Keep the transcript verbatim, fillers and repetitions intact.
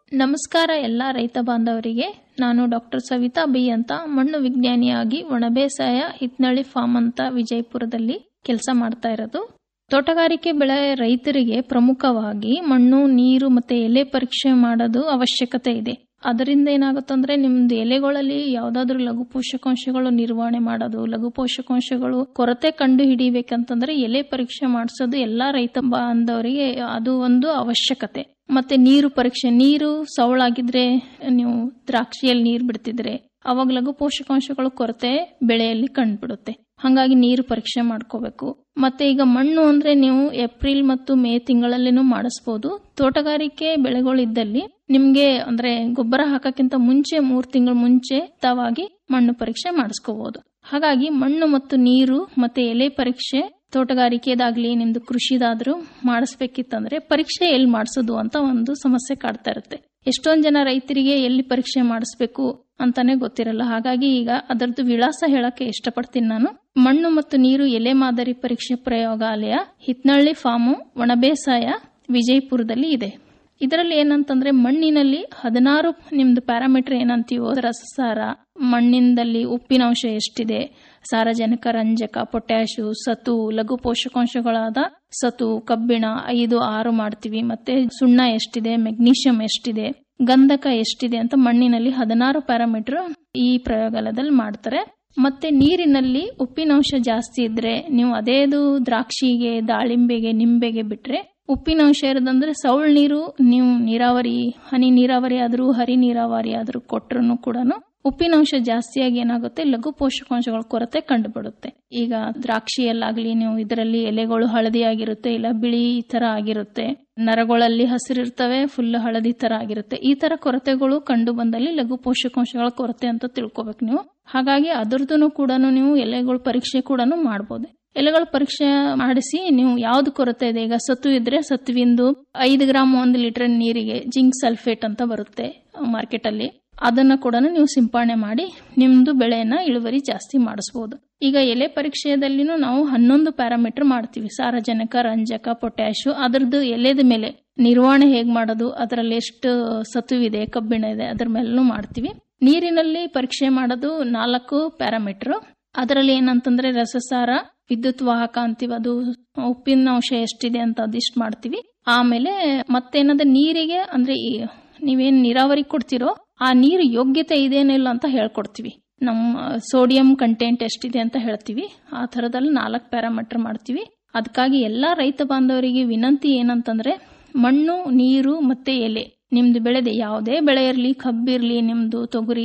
ನಮಸ್ಕಾರ ಎಲ್ಲ ರೈತ ಬಾಂಧವರಿಗೆ. ನಾನು ಡಾಕ್ಟರ್ ಸವಿತಾ ಬಿ ಅಂತ ಮಣ್ಣು ವಿಜ್ಞಾನಿಯಾಗಿ ಒಣಬೇಸಾಯ ಹಿತ್ನಳ್ಳಿ ಫಾರ್ಮ್ ಅಂತ ವಿಜಯಪುರದಲ್ಲಿ ಕೆಲಸ ಮಾಡ್ತಾ ಇರೋದು. ತೋಟಗಾರಿಕೆ ಬೆಳೆ ರೈತರಿಗೆ ಪ್ರಮುಖವಾಗಿ ಮಣ್ಣು, ನೀರು ಮತ್ತೆ ಎಲೆ ಪರೀಕ್ಷೆ ಮಾಡೋದು ಅವಶ್ಯಕತೆ ಇದೆ. ಅದರಿಂದ ಏನಾಗುತ್ತಂದ್ರೆ ನಿಮ್ದು ಎಲೆಗಳಲ್ಲಿ ಯಾವ್ದಾದ್ರು ಲಘು ಪೋಷಕಾಂಶಗಳು ನಿರ್ವಹಣೆ ಮಾಡೋದು, ಲಘು ಪೋಷಕಾಂಶಗಳು ಕೊರತೆ ಕಂಡು ಹಿಡಿಬೇಕಂತಂದ್ರೆ ಎಲೆ ಪರೀಕ್ಷೆ ಮಾಡಿಸೋದು ಎಲ್ಲಾ ರೈತ ಬಾಂಧವರಿಗೆ ಅದು ಒಂದು ಅವಶ್ಯಕತೆ. ಮತ್ತೆ ನೀರು ಪರೀಕ್ಷೆ, ನೀರು ಸವಳಾಗಿದ್ರೆ ನೀವು ದ್ರಾಕ್ಷಿಯಲ್ಲಿ ನೀರು ಬಿಡ್ತಿದ್ರೆ ಅವಾಗ ಲಘು ಪೋಷಕಾಂಶಗಳು ಕೊರತೆ ಬೆಳೆಯಲ್ಲಿ ಕಂಡುಬಿಡುತ್ತೆ. ಹಾಗಾಗಿ ನೀರು ಪರೀಕ್ಷೆ ಮಾಡ್ಕೋಬೇಕು. ಮತ್ತೆ ಈಗ ಮಣ್ಣು ಅಂದ್ರೆ ನೀವು ಏಪ್ರಿಲ್ ಮತ್ತು ಮೇ ತಿಂಗಳಲ್ಲಿನೂ ಮಾಡಿಸಬಹುದು. ತೋಟಗಾರಿಕೆ ಬೆಳೆಗಳಿದ್ದಲ್ಲಿ ನಿಮ್ಗೆ ಅಂದ್ರೆ ಗೊಬ್ಬರ ಹಾಕಕ್ಕಿಂತ ಮುಂಚೆ ಮೂರ್ ತಿಂಗಳ ಮುಂಚೆ ತಾವಾಗಿ ಮಣ್ಣು ಪರೀಕ್ಷೆ ಮಾಡಿಸ್ಕೋಬಹುದು. ಹಾಗಾಗಿ ಮಣ್ಣು ಮತ್ತು ನೀರು ಮತ್ತೆ ಎಲೆ ಪರೀಕ್ಷೆ ತೋಟಗಾರಿಕೆದಾಗ್ಲಿ ನಿಮ್ದು ಕೃಷಿದಾದ್ರೂ ಮಾಡಿಸ್ಬೇಕಿತ್ತಂದ್ರೆ ಪರೀಕ್ಷೆ ಎಲ್ಲಿ ಮಾಡಿಸೋದು ಅಂತ ಒಂದು ಸಮಸ್ಯೆ ಕಾಡ್ತಾ ಇರುತ್ತೆ. ಎಷ್ಟೊಂದ್ ಜನ ರೈತರಿಗೆ ಎಲ್ಲಿ ಪರೀಕ್ಷೆ ಮಾಡಿಸ್ಬೇಕು ಅಂತಾನೆ ಗೊತ್ತಿರಲ್ಲ. ಹಾಗಾಗಿ ಈಗ ಅದರದ್ದು ವಿಳಾಸ ಹೇಳಕ್ಕೆ ಇಷ್ಟಪಡ್ತೀನಿ ನಾನು. ಮಣ್ಣು ಮತ್ತು ನೀರು ಎಲೆ ಮಾದರಿ ಪರೀಕ್ಷೆ ಪ್ರಯೋಗಾಲಯ ಹಿತ್ನಳ್ಳಿ ಫಾರ್ಮು ಒಣಬೇಸಾಯ ವಿಜಯಪುರದಲ್ಲಿ ಇದೆ. ಇದರಲ್ಲಿ ಏನಂತಂದ್ರೆ ಮಣ್ಣಿನಲ್ಲಿ ಹದಿನಾರು ನಿಮ್ದು ಪ್ಯಾರಾಮೀಟರ್ ಏನಂತೀವೋ ರಸಸಾರ, ಮಣ್ಣಿನಲ್ಲಿ ಉಪ್ಪಿನಾಂಶ ಎಷ್ಟಿದೆ, ಸಾರಜನಕ, ರಂಜಕ, ಪೊಟ್ಯಾಶು, ಸತು, ಲಘು ಪೋಷಕಾಂಶಗಳಾದ ಸತು, ಕಬ್ಬಿಣ ಐದು ಆರು ಮಾಡ್ತೀವಿ. ಮತ್ತೆ ಸುಣ್ಣ ಎಷ್ಟಿದೆ, ಮೆಗ್ನೀಷಿಯಂ ಎಷ್ಟಿದೆ, ಗಂಧಕ ಎಷ್ಟಿದೆ ಅಂತ ಮಣ್ಣಿನಲ್ಲಿ ಹದಿನಾರು ಪ್ಯಾರಾಮೀಟರ್ ಈ ಪ್ರಯೋಗಾಲಯದಲ್ಲಿ ಮಾಡ್ತಾರೆ. ಮತ್ತೆ ನೀರಿನಲ್ಲಿ ಉಪ್ಪಿನಾಂಶ ಜಾಸ್ತಿ ಇದ್ರೆ ನೀವು ಅದೇದು ದ್ರಾಕ್ಷಿಗೆ, ದಾಳಿಂಬೆಗೆ, ನಿಂಬೆಗೆ ಬಿಟ್ರೆ ಉಪ್ಪಿನಾಂಶ ಇರೋದಂದ್ರೆ ಸೌಳ್ ನೀರು ನೀವು ನೀರಾವರಿ ಹನಿ ನೀರಾವರಿ ಆದ್ರೂ ಹರಿ ನೀರಾವರಿ ಆದ್ರೂ ಕೊಟ್ರು ಕೂಡ ಉಪ್ಪಿನಾಂಶ ಜಾಸ್ತಿಯಾಗಿ ಏನಾಗುತ್ತೆ, ಲಘು ಪೋಷಕಾಂಶಗಳ ಕೊರತೆ ಕಂಡುಬಿಡುತ್ತೆ. ಈಗ ದ್ರಾಕ್ಷಿಯಲ್ಲಾಗ್ಲಿ ನೀವು ಇದರಲ್ಲಿ ಎಲೆಗಳು ಹಳದಿ ಆಗಿರುತ್ತೆ, ಇಲ್ಲ ಬಿಳಿ ಈ ತರ ಆಗಿರುತ್ತೆ, ನರಗಳಲ್ಲಿ ಹಸಿರಿರ್ತವೆ, ಫುಲ್ ಹಳದಿ ತರ ಆಗಿರುತ್ತೆ. ಈ ತರ ಕೊರತೆಗಳು ಕಂಡು ಬಂದಲ್ಲಿ ಲಘು ಪೋಷಕಾಂಶಗಳ ಕೊರತೆ ಅಂತ ತಿಳ್ಕೊಬೇಕು ನೀವು. ಹಾಗಾಗಿ ಅದರದ್ದು ಕೂಡ ನೀವು ಎಲೆಗಳ ಪರೀಕ್ಷೆ ಕೂಡ ಮಾಡಬಹುದು. ಎಲೆಗಳ ಪರೀಕ್ಷೆ ಮಾಡಿಸಿ ನೀವು ಯಾವ್ದು ಕೊರತೆ ಇದೆ, ಈಗ ಸತ್ತು ಇದ್ರೆ ಸತ್ವಿಂದು ಐದು ಗ್ರಾಮ್ ಒಂದು ಲೀಟರ್ ನೀರಿಗೆ ಜಿಂಕ್ ಸಲ್ಫೇಟ್ ಅಂತ ಬರುತ್ತೆ ಮಾರ್ಕೆಟ್ ಅಲ್ಲಿ, ಅದನ್ನ ಕೂಡ ನೀವು ಸಿಂಪಡಣೆ ಮಾಡಿ ನಿಮ್ದು ಬೆಳೆಯನ್ನ ಇಳುವರಿ ಜಾಸ್ತಿ ಮಾಡಿಸಬಹುದು. ಈಗ ಎಲೆ ಪರೀಕ್ಷೆಯಲ್ಲಿನೂ ನಾವು ಹನ್ನೊಂದು ಪ್ಯಾರಾಮೀಟರ್ ಮಾಡ್ತೀವಿ. ಸಾರಜನಕ, ರಂಜಕ, ಪೊಟ್ಯಾಶು, ಅದರದ್ದು ಎಲೆದ ಮೇಲೆ ನಿರ್ವಹಣೆ ಹೇಗ್ ಮಾಡೋದು, ಅದರಲ್ಲಿ ಎಷ್ಟು ಸತುವಿದೆ, ಕಬ್ಬಿಣ ಇದೆ, ಅದ್ರ ಮೇಲೂ ಮಾಡ್ತೀವಿ. ನೀರಿನಲ್ಲಿ ಪರೀಕ್ಷೆ ಮಾಡೋದು ನಾಲ್ಕು ಪ್ಯಾರಾಮೀಟರ್. ಅದರಲ್ಲಿ ಏನಂತಂದ್ರೆ ರಸಸಾರ, ವಿದ್ಯುತ್ ವಾಹಕ ಅಂತೀವಿ, ಅದು ಉಪ್ಪಿನ ಅಂಶ ಎಷ್ಟಿದೆ ಅಂತ ಅದಿಷ್ಟು ಮಾಡ್ತೀವಿ. ಆಮೇಲೆ ಮತ್ತೇನಂದ್ರೆ ನೀರಿಗೆ ಅಂದ್ರೆ ನೀವೇನ್ ನೀರಾವರಿ ಕೊಡ್ತಿರೋ ಆ ನೀರು ಯೋಗ್ಯತೆ ಇದೇನಿಲ್ಲ ಅಂತ ಹೇಳ್ಕೊಡ್ತೀವಿ. ನಮ್ಮ ಸೋಡಿಯಂ ಕಂಟೆಂಟ್ ಎಷ್ಟಿದೆ ಅಂತ ಹೇಳ್ತೀವಿ. ಆ ತರದಲ್ಲಿ ನಾಲ್ಕು ಪ್ಯಾರಾಮೀಟರ್ ಮಾಡ್ತೀವಿ. ಅದಕ್ಕಾಗಿ ಎಲ್ಲಾ ರೈತ ಬಾಂಧವರಿಗೆ ವಿನಂತಿ ಏನಂತಂದ್ರೆ ಮಣ್ಣು, ನೀರು ಮತ್ತೆ ಎಲೆ ನಿಮ್ದು ಬೆಳೆದೆ ಯಾವುದೇ ಬೆಳೆ ಇರಲಿ, ಕಬ್ಬಿರ್ಲಿ, ನಿಮ್ದು ತೊಗರಿ,